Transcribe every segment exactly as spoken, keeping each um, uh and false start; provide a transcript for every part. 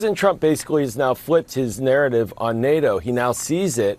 President Trump basically has now flipped his narrative on NATO. He now sees it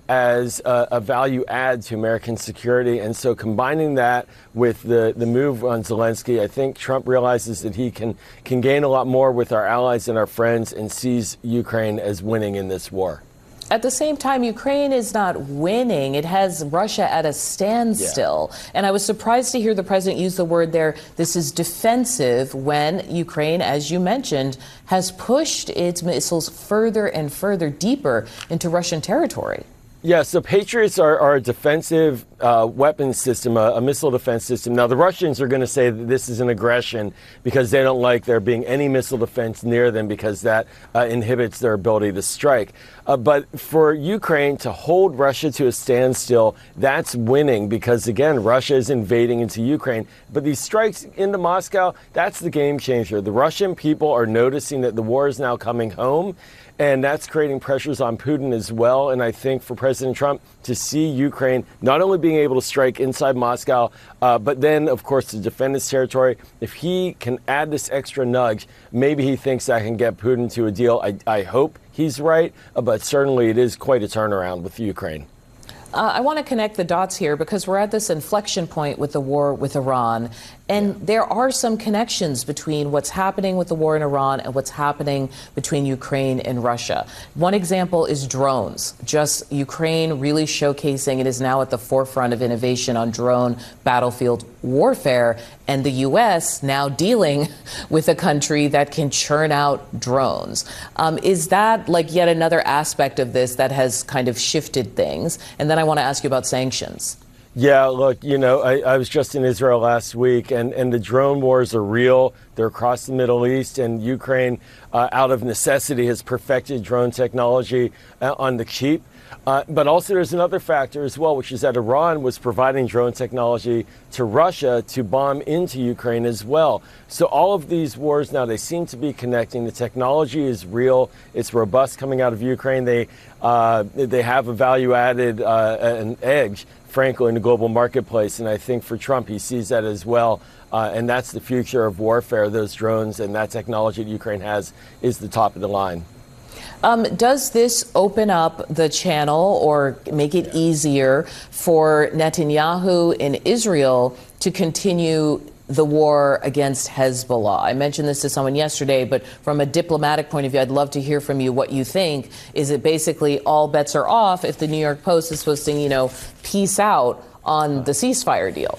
as a, a value add to American security. And so combining that with the, the move on Zelensky, I think Trump realizes that he can, can gain a lot more with our allies and our friends and sees Ukraine as winning in this war. At the same time, Ukraine is not winning. It has Russia at a standstill. Yeah. And I was surprised to hear the president use the word there, this is defensive, when Ukraine, as you mentioned, has pushed its missiles further and further deeper into Russian territory. Yeah, so Patriots are, are a defensive uh, weapons system, a, a missile defense system. Now, the Russians are going to say that this is an aggression because they don't like there being any missile defense near them because that uh, inhibits their ability to strike. Uh, but for Ukraine to hold Russia to a standstill, that's winning because, again, Russia is invading into Ukraine. But these strikes into Moscow, that's the game changer. The Russian people are noticing that the war is now coming home. And that's creating pressures on Putin as well. And I think for President Trump to see Ukraine not only being able to strike inside Moscow, uh, but then, of course, to defend his territory, if he can add this extra nudge, maybe he thinks that can get Putin to a deal. I, I hope he's right, uh, but certainly it is quite a turnaround with Ukraine. Uh, I want to connect the dots here because we're at this inflection point with the war with Iran. And yeah. there are some connections between what's happening with the war in Iran and what's happening between Ukraine and Russia. One example is drones. Just Ukraine really showcasing it is now at the forefront of innovation on drone battlefield warfare. And the U S now dealing with a country that can churn out drones. Um, is that like yet another aspect of this that has kind of shifted things? And then I want to ask you about sanctions. Yeah, look, you know, I, I was just in Israel last week, and, and the drone wars are real. They're across the Middle East, and Ukraine, uh, out of necessity, has perfected drone technology uh, on the cheap. Uh, but also there's another factor as well, which is that Iran was providing drone technology to Russia to bomb into Ukraine as well. So all of these wars now, they seem to be connecting. The technology is real. It's robust coming out of Ukraine. They, uh, they have a value-added uh, an edge, frankly, in the global marketplace. And I think for Trump, he sees that as well. Uh, and that's the future of warfare. Those drones and that technology that Ukraine has is the top of the line. Um, does this open up the channel or make it easier for Netanyahu in Israel to continue the war against Hezbollah? I mentioned this to someone yesterday, but from a diplomatic point of view, I'd love to hear from you what you think. Is it basically all bets are off if the New York Post is supposed to, you know, peace out on the ceasefire deal?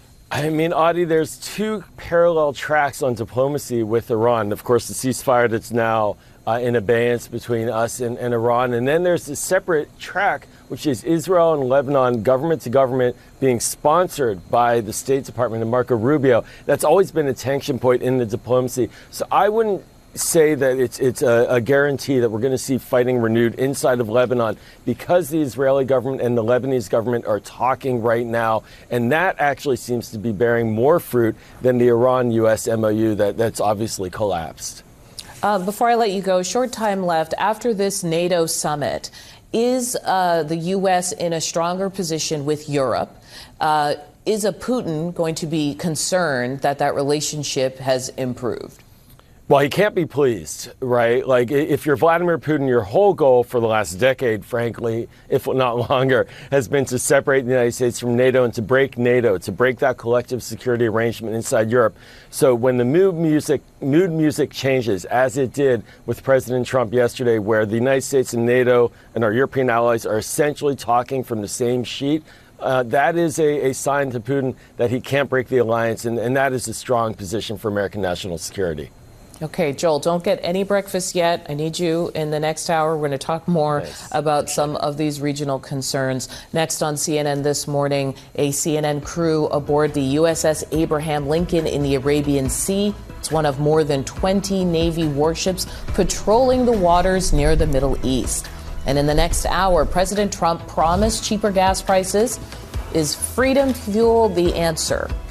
I mean, Audie, there's two parallel tracks on diplomacy with Iran. Of course, the ceasefire that's now uh, in abeyance between us and, and Iran. And then there's a separate track, which is Israel and Lebanon, government to government, being sponsored by the State Department and Marco Rubio. That's always been a tension point in the diplomacy. So I wouldn't say that it's it's a, a guarantee that we're going to see fighting renewed inside of Lebanon because the Israeli government and the Lebanese government are talking right now. And that actually seems to be bearing more fruit than the Iran-U S M O U that, that's obviously collapsed. Uh, before I let you go, short time left. After this NATO summit, is uh, the U S in a stronger position with Europe? Uh, is a Putin going to be concerned that that relationship has improved? Well, he can't be pleased, right? Like, if you're Vladimir Putin, your whole goal for the last decade, frankly, if not longer, has been to separate the United States from NATO and to break NATO, to break that collective security arrangement inside Europe. So when the mood music, mood music changes, as it did with President Trump yesterday, where the United States and NATO and our European allies are essentially talking from the same sheet, Uh, that is a, a sign to Putin that he can't break the alliance, and, and that is a strong position for American national security. Okay, Joel, don't get any breakfast yet. I need you in the next hour. We're going to talk more Thanks. about some of these regional concerns. Next on C N N this morning, a C N N crew aboard the U S S Abraham Lincoln in the Arabian Sea. It's one of more than twenty Navy warships patrolling the waters near the Middle East. And in the next hour, President Trump promised cheaper gas prices. Is freedom fuel the answer?